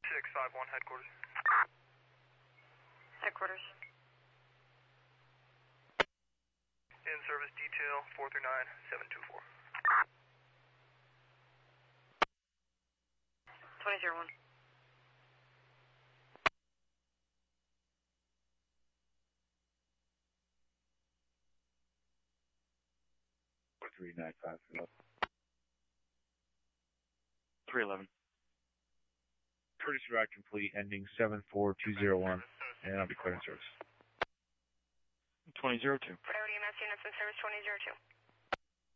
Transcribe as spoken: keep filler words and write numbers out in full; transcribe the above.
six five one, headquarters. Headquarters. In service detail four three nine seven two four. twenty zero one. three nine five. three eleven. Courtesy ride complete, ending seven four two zero one, and I'll be clearing service. twenty zero two. Priority M S units in service twenty zero two.